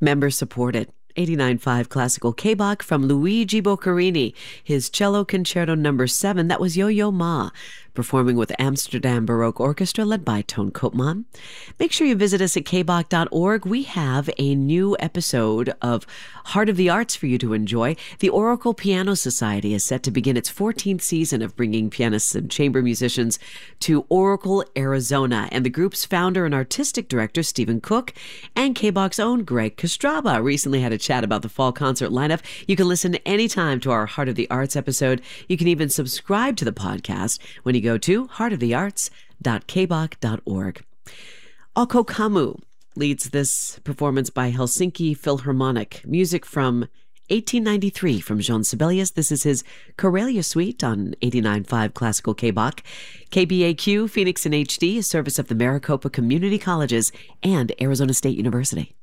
Member supported. 89.5 classical K-Bach from Luigi Boccherini, his cello concerto number 7, that was Yo-Yo Ma, performing with Amsterdam Baroque Orchestra led by Toon Koopman. Make sure you visit us at kbach.org. We have a new episode of Heart of the Arts for you to enjoy. The Oracle Piano Society is set to begin its 14th season of bringing pianists and chamber musicians to Oracle, Arizona, and the group's founder and artistic director, Stephen Cook, and K-Bach's own Greg Kostraba recently had a chat about the fall concert lineup. You can listen anytime to our Heart of the Arts episode. You can even subscribe to the podcast when you go to heartofthearts.kbach.org. Alko Kamu leads this performance by Helsinki Philharmonic. Music from 1893 from Jean Sibelius. This is his Karelia Suite on 89.5 Classical K-Bach. KBAQ, Phoenix in HD, a service of the Maricopa Community Colleges and Arizona State University.